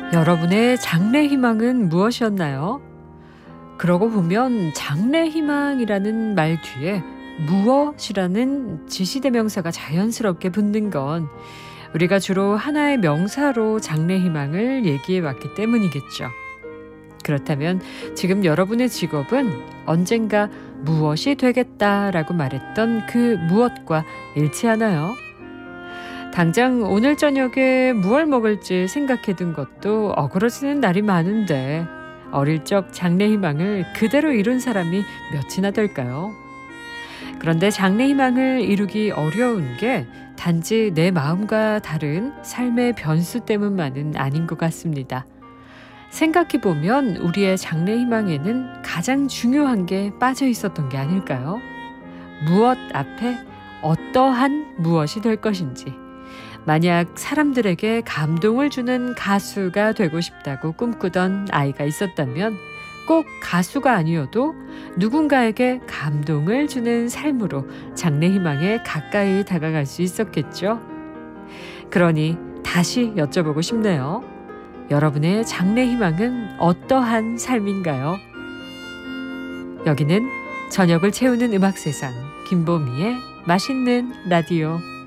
여러분의 장래 희망은 무엇이었나요? 그러고 보면 장래 희망이라는 말 뒤에 무엇이라는 지시대명사가 자연스럽게 붙는 건 우리가 주로 하나의 명사로 장래 희망을 얘기해 왔기 때문이겠죠. 그렇다면 지금 여러분의 직업은 언젠가 무엇이 되겠다라고 말했던 그 무엇과 일치하나요? 당장 오늘 저녁에 무얼 먹을지 생각해둔 것도 어그러지는 날이 많은데 어릴 적 장래 희망을 그대로 이룬 사람이 몇이나 될까요? 그런데 장래 희망을 이루기 어려운 게 단지 내 마음과 다른 삶의 변수 때문만은 아닌 것 같습니다. 생각해보면 우리의 장래 희망에는 가장 중요한 게 빠져 있었던 게 아닐까요? 무엇 앞에 어떠한 무엇이 될 것인지. 만약 사람들에게 감동을 주는 가수가 되고 싶다고 꿈꾸던 아이가 있었다면 꼭 가수가 아니어도 누군가에게 감동을 주는 삶으로 장래 희망에 가까이 다가갈 수 있었겠죠. 그러니 다시 여쭤보고 싶네요. 여러분의 장래 희망은 어떠한 삶인가요? 여기는 저녁을 채우는 음악 세상 김보미의 맛있는 라디오.